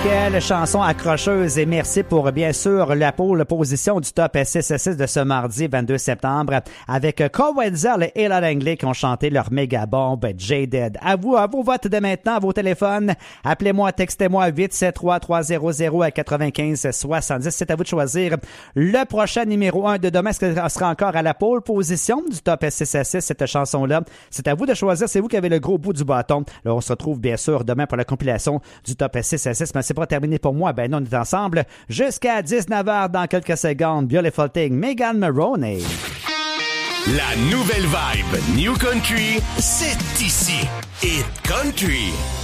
Quelle chanson accrocheuse et merci pour bien sûr la pole position du top 6 de ce mardi 22 septembre avec Cole Wenzel et Ella Langley qui ont chanté leur méga bombe Jaded. À vous votes de maintenant, à vos téléphones. Appelez-moi, textez-moi 873-300-95-70. C'est à vous de choisir le prochain numéro 1 de demain. Est-ce que ça sera encore à la pole position du top 6 cette chanson-là? C'est à vous de choisir. C'est vous qui avez le gros bout du bâton. Là, on se retrouve bien sûr demain pour la compilation du top 6 mais c'est pas terminé pour moi. Ben non, on est ensemble jusqu'à 19h dans quelques secondes. Beautiful Thing, Megan Maroney. La nouvelle vibe New Country, c'est ici. Hit Country.